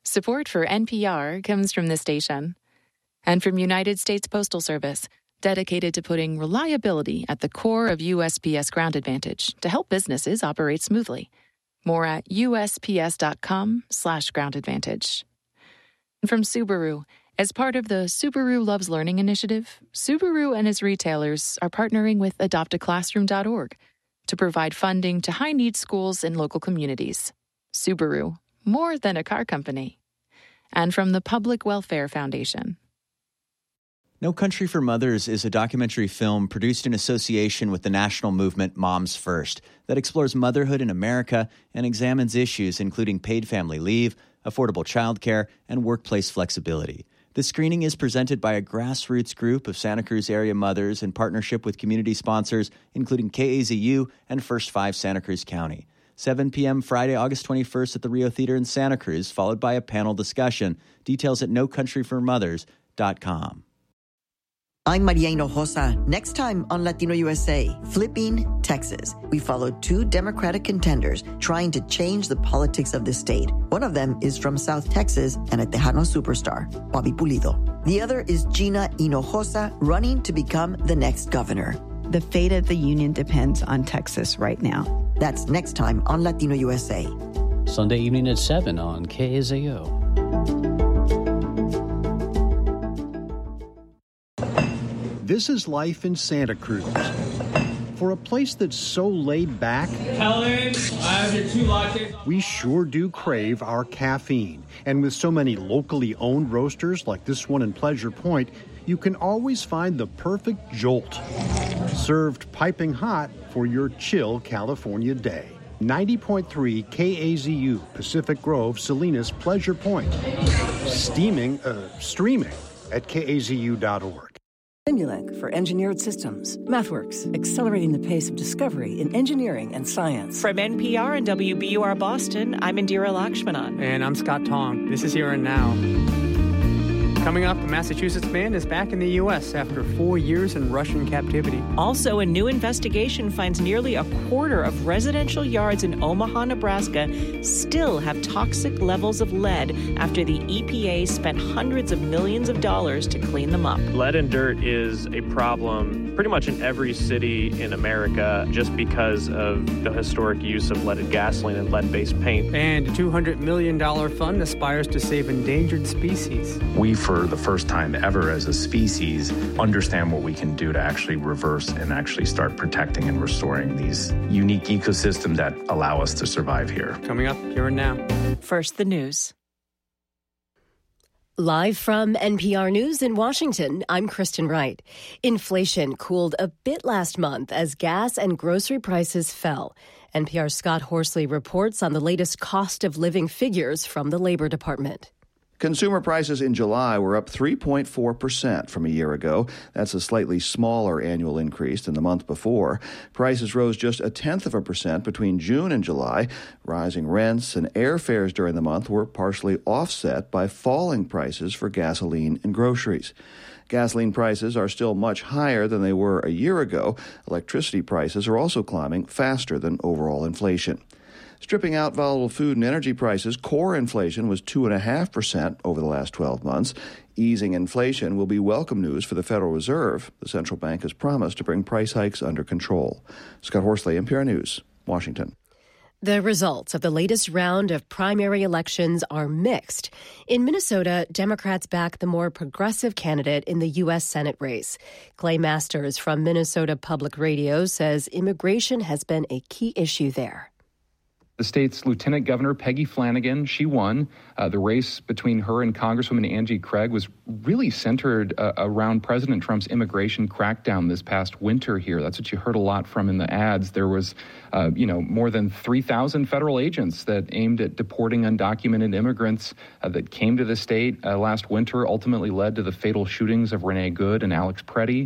Support for NPR comes from this station and from United States Postal Service, dedicated to putting reliability at the core of USPS Ground Advantage to help businesses operate smoothly. More at usps.com/Ground Advantage. And from Subaru, as part of the Subaru Loves Learning initiative, Subaru and its retailers are partnering with adoptaclassroom.org to provide funding to high-need schools in local communities. Subaru, more than a car company. And from the Public Welfare Foundation. No Country for Mothers is a documentary film produced in association with the national movement Moms First that explores motherhood in America and examines issues including paid family leave, affordable childcare, and workplace flexibility. The screening is presented by a grassroots group of Santa Cruz area mothers in partnership with community sponsors, including KAZU and First 5 Santa Cruz County. 7 p.m. Friday, August 21st at the Rio Theater in Santa Cruz, followed by a panel discussion. Details at nocountryformothers.com. I'm Maria Hinojosa. Next time on Latino USA, flipping Texas. We follow two Democratic contenders trying to change the politics of the state. One of them is from South Texas and a Tejano superstar, Bobby Pulido. The other is Gina Hinojosa, running to become the next governor. The fate of the union depends on Texas right now. That's next time on Latino USA. Sunday evening at 7 on KAZO. This is life in Santa Cruz. For a place that's so laid back, Helen, I have your 2 lattes. We sure do crave our caffeine. And with so many locally owned roasters like this one in Pleasure Point, you can always find the perfect jolt. Served piping hot for your chill California day. 90.3 KAZU, Pacific Grove, Salinas, Pleasure Point. Streaming at kazu.org. Simulink for Engineered Systems. MathWorks, accelerating the pace of discovery in engineering and science. From NPR and WBUR Boston, I'm Indira Lakshmanan. And I'm Scott Tong. This is Here and Now. Coming up, a Massachusetts man is back in the U.S. after 4 years in Russian captivity. Also, a new investigation finds nearly a quarter of residential yards in Omaha, Nebraska still have toxic levels of lead after the EPA spent hundreds of millions of dollars to clean them up. Lead and dirt is a problem pretty much in every city in America just because of the historic use of leaded gasoline and lead-based paint. And a $200 million fund aspires to save endangered species. We, for the first time ever as a species, understand what we can do to actually reverse and actually start protecting and restoring these unique ecosystems that allow us to survive here. Coming up, Here and Now. First, the news. Live from NPR News in Washington, I'm Kristen Wright. Inflation cooled a bit last month as gas and grocery prices fell. NPR's Scott Horsley reports on the latest cost of living figures from the Labor Department. Consumer prices in July were up 3.4% from a year ago. That's a slightly smaller annual increase than the month before. Prices rose just 0.1% between June and July. Rising rents and airfares during the month were partially offset by falling prices for gasoline and groceries. Gasoline prices are still much higher than they were a year ago. Electricity prices are also climbing faster than overall inflation. Stripping out volatile food and energy prices, core inflation was 2.5% over the last 12 months. Easing inflation will be welcome news for the Federal Reserve. The central bank has promised to bring price hikes under control. Scott Horsley, NPR News, Washington. The results of the latest round of primary elections are mixed. In Minnesota, Democrats back the more progressive candidate in the U.S. Senate race. Clay Masters from Minnesota Public Radio says immigration has been a key issue there. The state's Lieutenant Governor, Peggy Flanagan, she won. The race between her and Congresswoman Angie Craig was really centered around President Trump's immigration crackdown this past winter here. That's what you heard a lot from in the ads. There was, more than 3,000 federal agents that aimed at deporting undocumented immigrants that came to the state last winter, ultimately led to the fatal shootings of Renee Good and Alex Preddy.